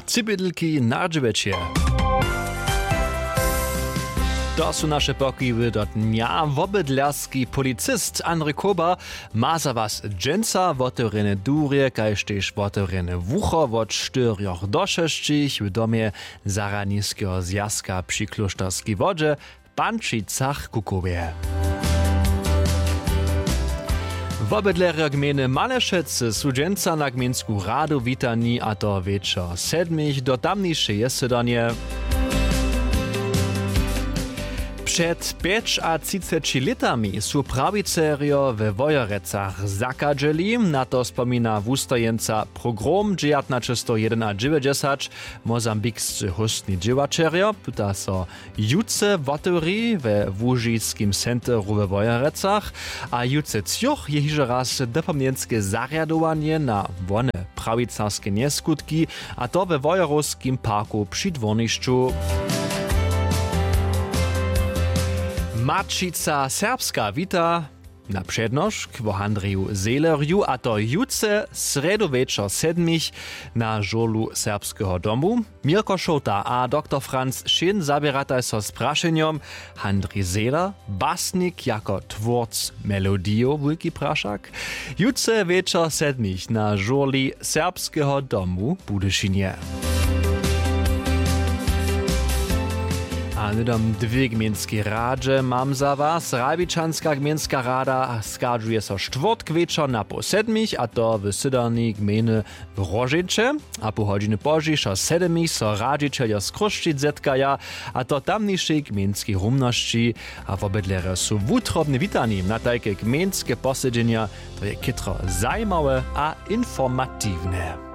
Cybydlki na dżbecie. To są nasze pokiwy do dnia. Wobydlarski policist Andrzej Koba ma za was dżęca w otworene durje, kajż też w otworene wucho od 4 do 6 w domie Zaraniskiego Zjazka przy Klosztorskiej Wodzie w Pančicach Kukowie. Wobydlerja gminy Malešec su dżęca na gminsku radu witani, a to wieczor 7 do tamniejsze jesedanie. Przed 35 latami su prawicerio we Wojerecach zakadzeli, na to wspomina wustojenca program 1991 mozambikscy hostni dziełaczerio, tuta so juce wotori we Wóżickim centru we Wojerecach, a juce cioch je hiže raz dopomnienskie zariadowanie na wone prawicarskie nieskutki, a to we Wojerowskim parku przy dworniszczu. Mačica Serbska wita na przednoszk w Andriju Zelerju, a to juce sredoweczor 7 na żolu serbskiego domu. Mirko Šota a dr Franz Šin zabierataj so z praszenjom Andrij Zeler, basnik jako tworc melodijo Wulki Praszak. Juce wieczor 7 na żoli serbskiego domu w Budyszynie. A nydom 2 gminskie radże mam za was. Rajbičanska gminska rada skadżuje so czwartk wieczor na po 7, a to w sydarni gminy w Rożecze. A po godziny pożej o 7 so radzicielja z Kruszczyc zetkaja, a to tamniejszej gminskiej rumności. A w obydlere su wutrobne witani na takie gminskie posiedzenia. To je kitro zajmowe a informatywne.